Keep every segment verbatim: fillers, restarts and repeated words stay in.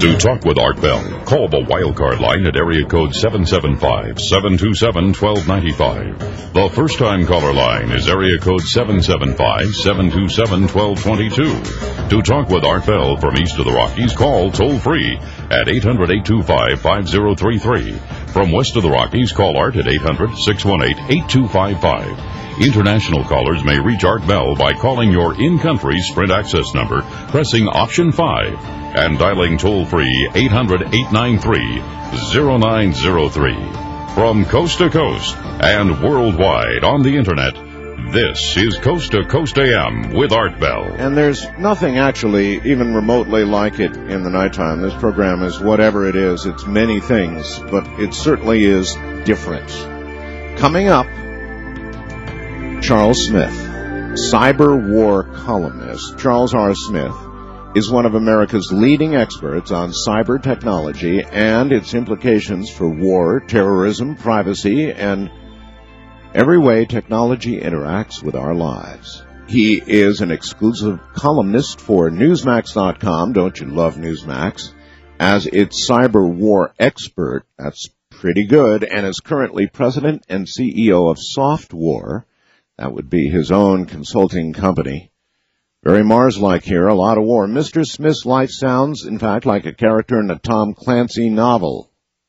To talk with Art Bell, call the wildcard line at area code seven seven five, seven two seven, one two nine five. The first-time caller line is area code seven seven five, seven two seven, one two two two. To talk with Art Bell from east of the Rockies, call toll-free at eight hundred, eight two five, five zero three three. From west of the Rockies, call Art at eight hundred, six one eight, eight two five five. International callers may reach Art Bell by calling your in-country Sprint access number, pressing option five, and dialing toll-free eight hundred, eight nine three, zero nine zero three. From coast to coast and worldwide on the Internet, this is Coast to Coast A M with Art Bell. And there's nothing actually even remotely like it in the nighttime. This program is whatever it is. It's many things, but it certainly is different. Coming up, Charles Smith, cyber war columnist. Charles R. Smith is one of America's leading experts on cyber technology and its implications for war, terrorism, privacy, and every way technology interacts with our lives. He is an exclusive columnist for Newsmax dot com. Don't you love Newsmax? As its cyber war expert, that's pretty good, and is currently president and C E O of SoftWar. That would be his own consulting company. Very Mars-like here, a lot of war. Mister Smith's life sounds, in fact, like a character in a Tom Clancy novel.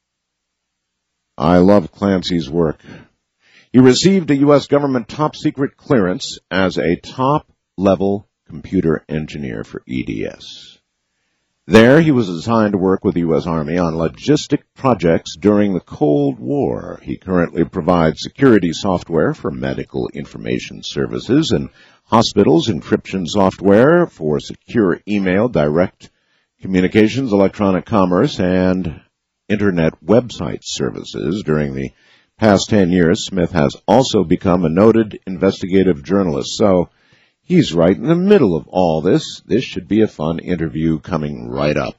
I love Clancy's work. He received a U S government top-secret clearance as a top-level computer engineer for E D S. There, he was assigned to work with the U S Army on logistic projects during the Cold War. He currently provides security software for medical information services and hospitals, encryption software for secure email, direct communications, electronic commerce, and Internet website services. During the past ten years, Smith has also become a noted investigative journalist. So he's right in the middle of all this. This should be a fun interview coming right up.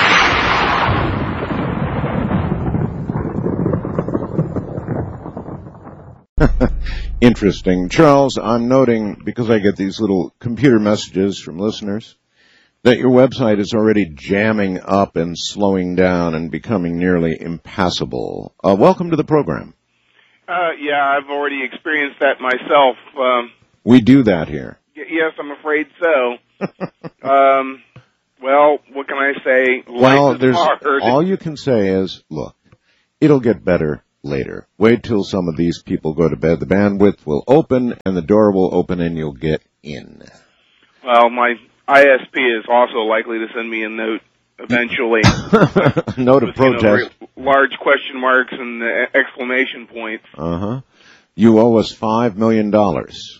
Interesting. Charles, I'm noting, because I get these little computer messages from listeners, that your website is already jamming up and slowing down and becoming nearly impassable. Uh, welcome to the program. Uh, yeah, I've already experienced that myself. Um, we do that here. Y- yes, I'm afraid so. um, well, what can I say? Life well, is there's hard. All you can say is, look, it'll get better later. Wait till some of these people go to bed. The bandwidth will open, and the door will open, and you'll get in. Well, my I S P is also likely to send me a note eventually. Note of with, protest. You know, large question marks and uh, exclamation points. Uh-huh. You owe us five million dollars.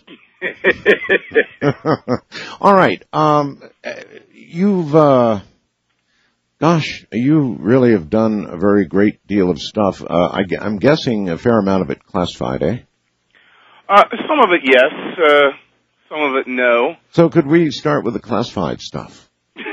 All right. Um, you've... Uh, Gosh, you really have done a very great deal of stuff. Uh, I, I'm guessing a fair amount of it classified, eh? Uh, some of it, yes. Uh, some of it, no. So could we start with the classified stuff?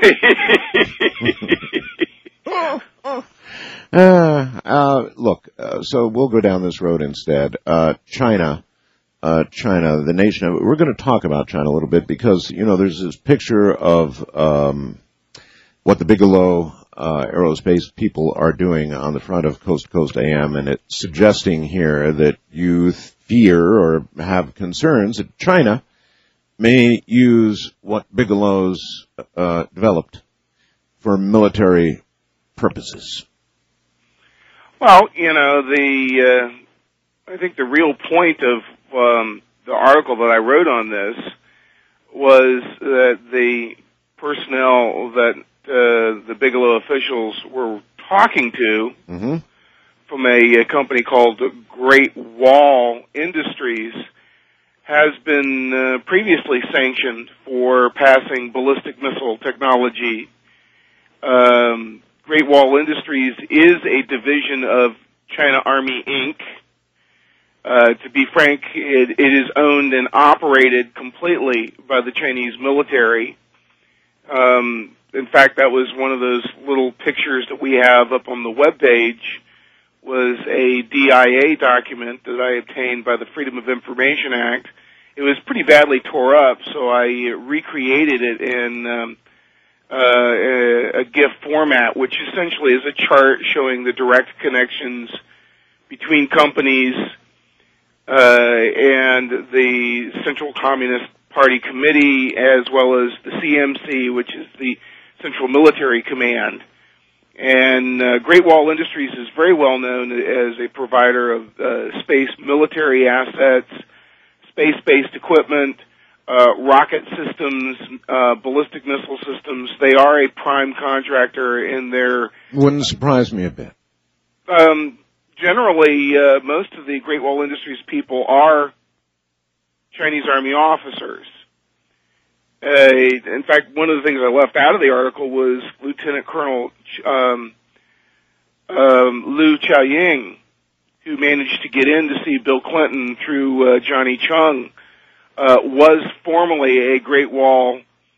uh, uh, look, uh, so we'll go down this road instead. Uh, China, uh, China, the nation. We're going to talk about China a little bit because, you know, there's this picture of... Um, what the Bigelow uh, aerospace people are doing on the front of Coast to Coast A M, and it's suggesting here that you fear or have concerns that China may use what Bigelow's uh, developed for military purposes. Well, you know, the uh, I think the real point of um, the article that I wrote on this was that the personnel that Uh, the Bigelow officials were talking to mm-hmm. from a, a company called Great Wall Industries has been uh, previously sanctioned for passing ballistic missile technology. Um, Great Wall Industries is a division of China Army Incorporated. Uh, to be frank, it, it is owned and operated completely by the Chinese military. Um, In fact, that was one of those little pictures that we have up on the webpage, was a D I A document that I obtained by the Freedom of Information Act. It was pretty badly tore up, so I recreated it and um, a, a GIF format, which essentially is a chart showing the direct connections between companies uh, and the Central Communist Party Committee, as well as the C M C, which is the Central Military Command. And uh, Great Wall Industries is very well known as a provider of uh, space military assets, space-based equipment, uh, rocket systems, uh, ballistic missile systems. They are a prime contractor in their... Wouldn't surprise me a bit. Um, generally, uh, most of the Great Wall Industries people are Chinese Army officers. Uh, in fact, one of the things I left out of the article was Lieutenant Colonel um, um, Liu Qiaoying, who managed to get in to see Bill Clinton through uh, Johnny Chung, uh, was formerly a Great Wall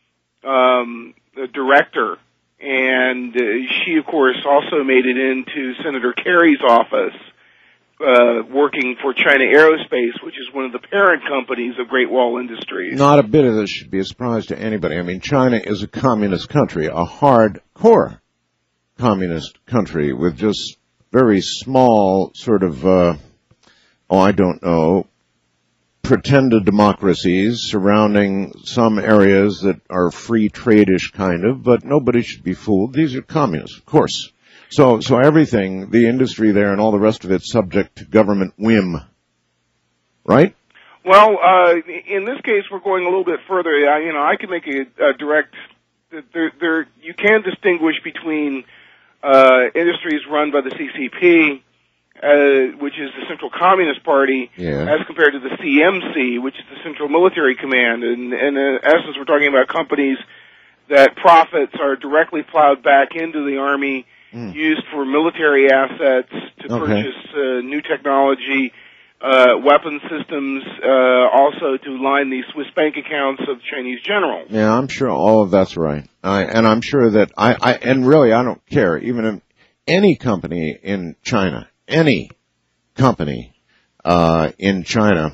um, director, and uh, she, of course, also made it into Senator Kerry's office, Uh, working for China Aerospace, which is one of the parent companies of Great Wall Industries. Not a bit of this should be a surprise to anybody. I mean, China is a communist country, a hardcore communist country with just very small sort of, uh, oh, I don't know, pretended democracies surrounding some areas that are free trade-ish kind of, but nobody should be fooled. These are communists, of course. So, so everything, the industry there and all the rest of it's subject to government whim, right? Well, uh, in this case, we're going a little bit further. I, you know, I can make a, a direct. There, there, you can distinguish between uh, industries run by the C C P, uh, which is the Central Communist Party, yeah. as compared to the C M C, which is the Central Military Command. And, and in essence, we're talking about companies that profits are directly plowed back into the Army, mm. used for military assets to okay. purchase uh, new technology, uh, weapon systems, uh, also to line the Swiss bank accounts of Chinese generals. Yeah, I'm sure all of that's right. I, and I'm sure that I, I, and really I don't care, even if any company in China, any company, uh, in China,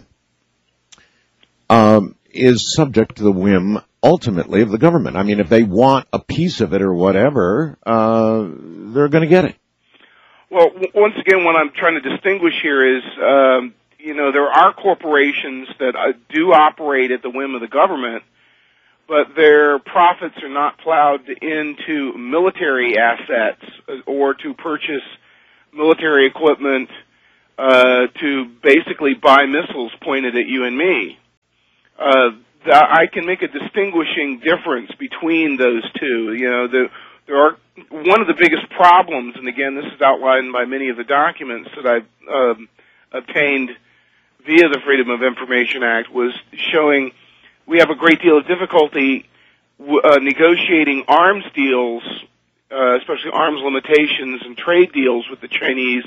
um, is subject to the whim ultimately of the government. I mean, if they want a piece of it or whatever, uh, they're going to get it. Well, w- once again, what I'm trying to distinguish here is, um, you know, there are corporations that uh, do operate at the whim of the government, but their profits are not plowed into military assets or to purchase military equipment uh, to basically buy missiles pointed at you and me. Uh, the, I can make a distinguishing difference between those two. You know, the, there are one of the biggest problems, and again, this is outlined by many of the documents that I've um, obtained via the Freedom of Information Act, was showing we have a great deal of difficulty w- uh, negotiating arms deals, uh, especially arms limitations and trade deals with the Chinese,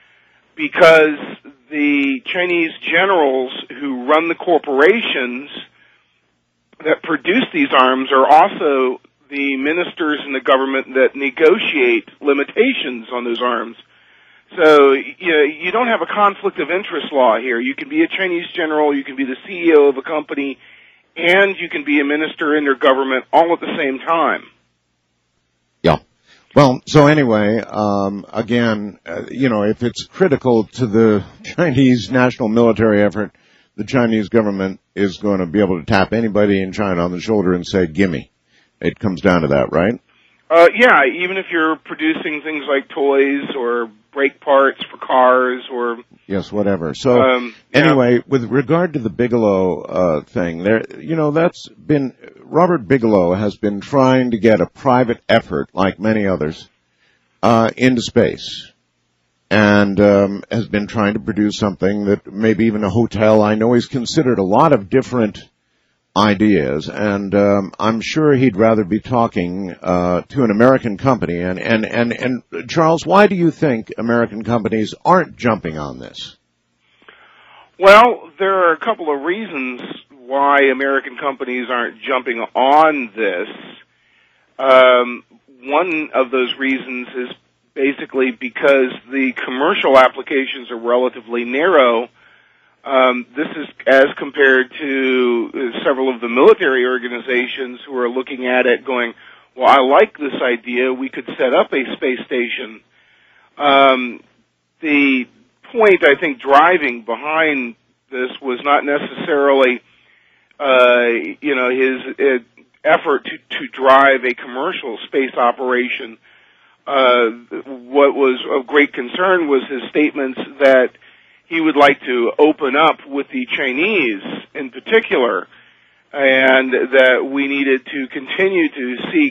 because the Chinese generals who run the corporations that produce these arms are also the ministers in the government that negotiate limitations on those arms. So you know, you don't have a conflict of interest law here. You can be a Chinese general, you can be the C E O of a company, and you can be a minister in their government all at the same time. Yeah. Well, so anyway, um, again, uh, you know, if it's critical to the Chinese national military effort, the Chinese government is going to be able to tap anybody in China on the shoulder and say, gimme. It comes down to that, right? Uh, yeah, even if you're producing things like toys or brake parts for cars or... Yes, whatever. So, um, yeah. anyway, with regard to the Bigelow uh, thing, there, you know, that's been... Robert Bigelow has been trying to get a private effort, like many others, uh, into space. And um, has been trying to produce something that maybe even a hotel. I know he's considered a lot of different ideas, and um, I'm sure he'd rather be talking uh, to an American company. And, and, and, and Charles, why do you think American companies aren't jumping on this? Well, there are a couple of reasons why American companies aren't jumping on this. Um, one of those reasons is basically because the commercial applications are relatively narrow. Um, this is as compared to uh, several of the military organizations who are looking at it going, well, I like this idea. We could set up a space station. Um, the point, I think, driving behind this was not necessarily, uh, you know, his uh, effort to, to drive a commercial space operation. Uh, what was of great concern was his statements that he would like to open up with the Chinese in particular, and that we needed to continue to seek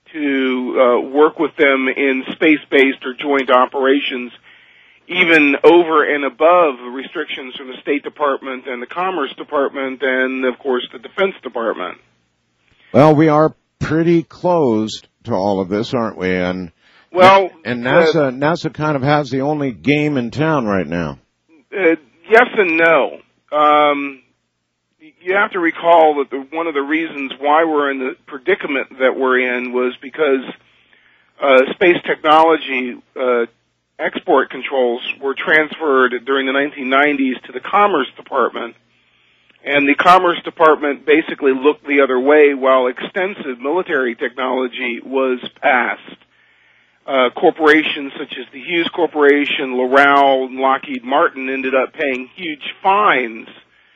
to uh, work with them in space-based or joint operations, even over and above restrictions from the State Department and the Commerce Department and, of course, the Defense Department. Well, we are pretty closed to all of this, aren't we? And well, and NASA, uh, NASA kind of has the only game in town right now. Uh, yes and no. Um, you have to recall that the, one of the reasons why we're in the predicament that we're in was because uh, space technology uh, export controls were transferred during the nineteen nineties to the Commerce Department, and the Commerce Department basically looked the other way while extensive military technology was passed. Uh, corporations such as the Hughes Corporation, Loral, and Lockheed Martin ended up paying huge fines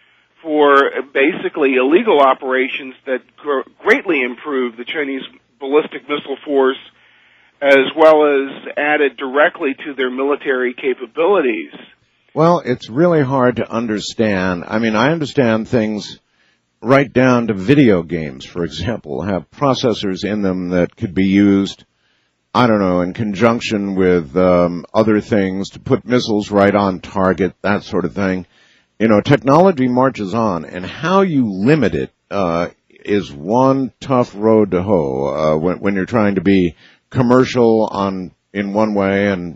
for basically illegal operations that gr- greatly improved the Chinese ballistic missile force, as well as added directly to their military capabilities. Well, it's really hard to understand. I mean, I understand things right down to video games, for example, have processors in them that could be used, I don't know, in conjunction with um, other things to put missiles right on target, that sort of thing. You know, technology marches on, and how you limit it uh, is one tough road to hoe uh, when, when you're trying to be commercial on in one way and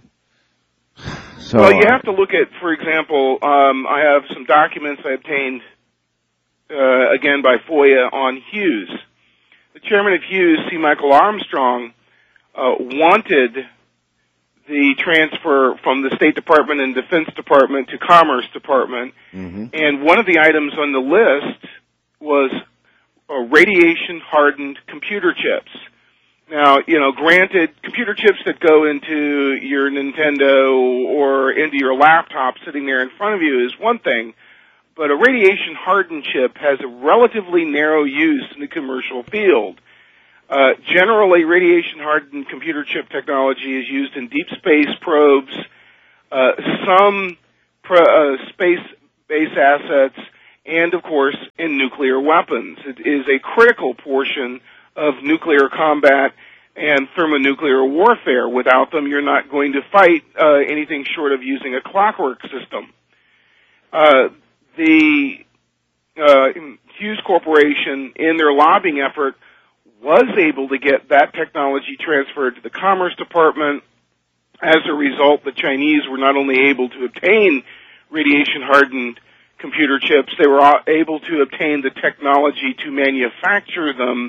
so. Well, you have to look at, for example, um, I have some documents I obtained uh, again by FOIA on Hughes. The chairman of Hughes, C. Michael Armstrong, uh, wanted the transfer from the State Department and Defense Department to Commerce Department, mm-hmm. and one of the items on the list was uh, radiation-hardened computer chips. Now, you know, granted, computer chips that go into your Nintendo or into your laptop sitting there in front of you is one thing, but a radiation-hardened chip has a relatively narrow use in the commercial field. Uh, generally, radiation-hardened computer chip technology is used in deep space probes, uh, some pro, uh, space-based assets, and, of course, in nuclear weapons. It is a critical portion of nuclear combat and thermonuclear warfare. Without them, you're not going to fight uh, anything short of using a clockwork system. Uh, the uh, Hughes Corporation, in their lobbying effort, was able to get that technology transferred to the Commerce Department. As a result, the Chinese were not only able to obtain radiation-hardened computer chips, they were able to obtain the technology to manufacture them.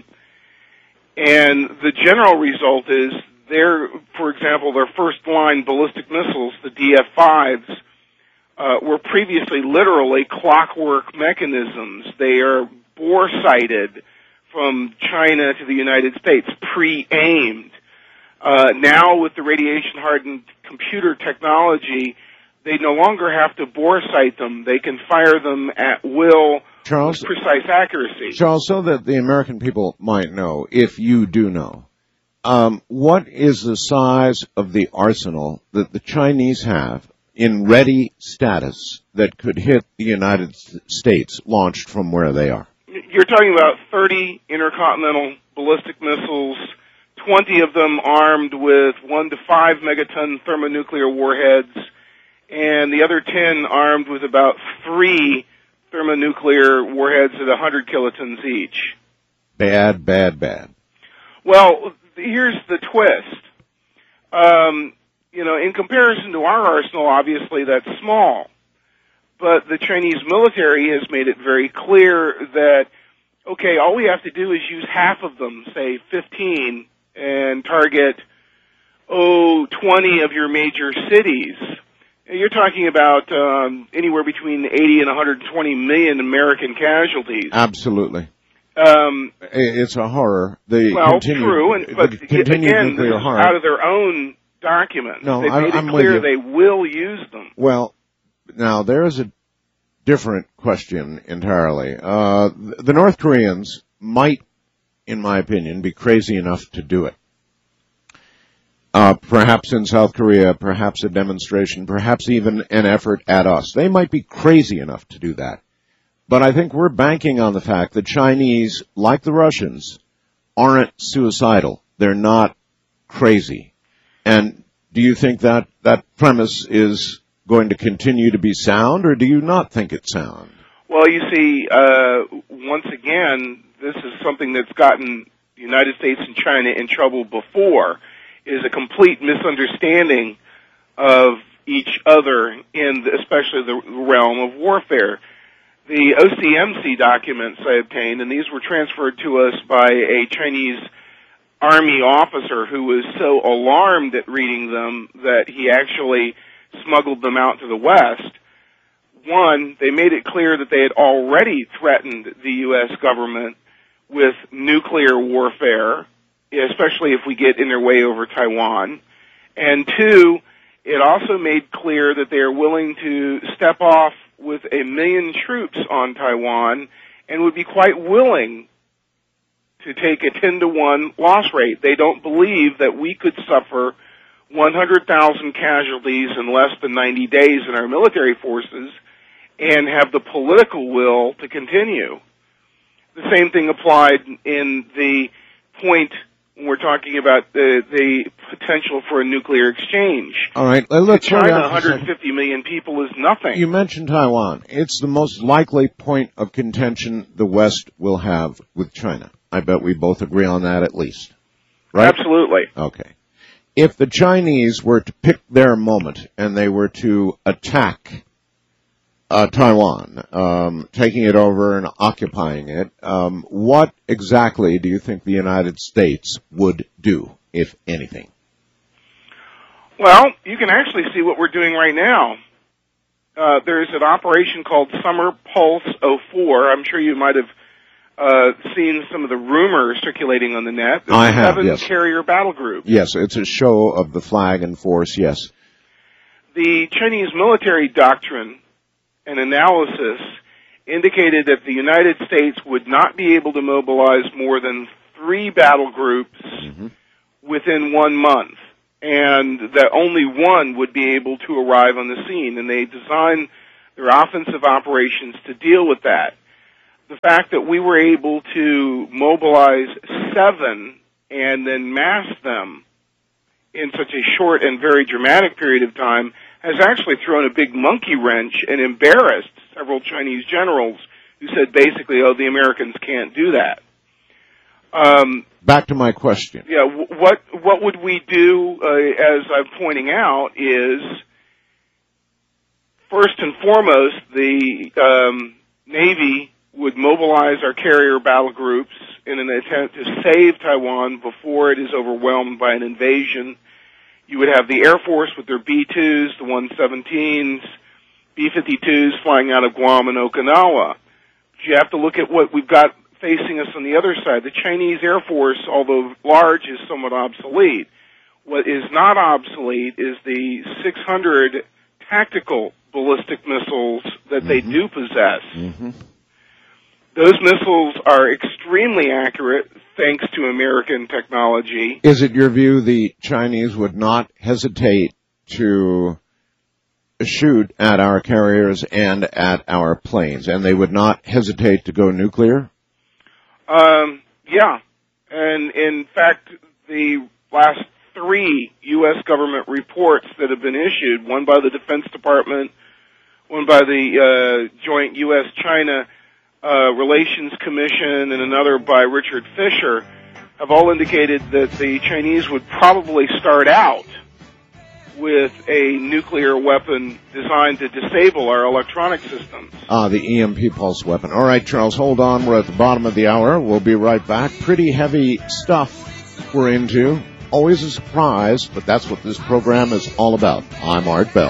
And the general result is, their, for example, their first-line ballistic missiles, the D F fives, uh, were previously literally clockwork mechanisms. They are bore-sighted from China to the United States, pre-aimed. Uh, now, with the radiation-hardened computer technology, they no longer have to bore sight them. They can fire them at will, Charles, with precise accuracy. Charles, so that the American people might know, if you do know, um, what is the size of the arsenal that the Chinese have in ready status that could hit the United States launched from where they are? You're talking about thirty intercontinental ballistic missiles, twenty of them armed with one to five megaton thermonuclear warheads, and the other ten armed with about three thermonuclear warheads at one hundred kilotons each. Bad, bad, bad. Well, here's the twist. Um, you know, in comparison to our arsenal, obviously that's small. But the Chinese military has made it very clear that, okay, all we have to do is use half of them, say fifteen, and target, oh, twenty of your major cities. You're talking about um, anywhere between eighty and one hundred twenty million American casualties. Absolutely. Um, it's a horror. The well, continued, true, and, but the continued again, nuclear this is horror. out of their own documents. No, They've I, made I'm it with clear you. they will use them. Well, now there is a different question entirely. Uh, the North Koreans might, in my opinion, be crazy enough to do it. Uh, perhaps in South Korea, perhaps a demonstration, perhaps even an effort at us. They might be crazy enough to do that. But I think we're banking on the fact that Chinese, like the Russians, aren't suicidal. They're not crazy. And do you think that that premise is going to continue to be sound, or do you not think it's sound? Well, you see, uh, once again, this is something that's gotten the United States and China in trouble before, is a complete misunderstanding of each other in the, especially the realm of warfare. The O C M C documents I obtained, and these were transferred to us by a Chinese Army officer who was so alarmed at reading them that he actually smuggled them out to the West. One, they made it clear that they had already threatened the U S government with nuclear warfare, especially if we get in their way over Taiwan. And two, it also made clear that they are willing to step off with a million troops on Taiwan and would be quite willing to take a ten to one loss rate. They don't believe that we could suffer one hundred thousand casualties in less than ninety days in our military forces and have the political will to continue. The same thing applied in the point when we're talking about the, the potential for a nuclear exchange. All right, let's China, one hundred fifty million people is nothing. You mentioned Taiwan. It's the most likely point of contention the West will have with China. I bet we both agree on that at least. Right? Absolutely. Okay. If the Chinese were to pick their moment and they were to attack uh, Taiwan, um, taking it over and occupying it, um, what exactly do you think the United States would do, if anything? Well, you can actually see what we're doing right now. Uh, there's an operation called Summer Pulse oh four. I'm sure you might have uh, seen some of the rumors circulating on the net. There's I have, seven yes. carrier battle groups. Yes, it's a show of the flag and force, yes. The Chinese military doctrine and analysis indicated that the United States would not be able to mobilize more than three battle groups mm-hmm. within one month, and that only one would be able to arrive on the scene, and they designed their offensive operations to deal with that. The fact that we were able to mobilize seven and then mass them in such a short and very dramatic period of time has actually thrown a big monkey wrench and embarrassed several Chinese generals who said basically, oh, the Americans can't do that. Um, Back to my question. Yeah, w- what what would we do, uh, as I'm pointing out, is first and foremost, the um, Navy would mobilize our carrier battle groups in an attempt to save Taiwan before it is overwhelmed by an invasion. You would have the Air Force with their B twos, the one seventeens, B fifty-twos flying out of Guam and Okinawa. But you have to look at what we've got facing us on the other side. The Chinese Air Force, although large, is somewhat obsolete. What is not obsolete is the six hundred tactical ballistic missiles that mm-hmm. they do possess. Mm-hmm. Those missiles are extremely accurate thanks to American technology. Is it your view the Chinese would not hesitate to shoot at our carriers and at our planes, and they would not hesitate to go nuclear? Um, yeah. And in fact, the last three U S government reports that have been issued, one by the Defense Department, one by the uh, joint U S China Uh, Relations Commission, and another by Richard Fisher, have all indicated that the Chinese would probably start out with a nuclear weapon designed to disable our electronic systems. Ah, the E M P pulse weapon. All right, Charles, hold on. We're at the bottom of the hour. We'll be right back. Pretty heavy stuff we're into. Always a surprise, but that's what this program is all about. I'm Art Bell.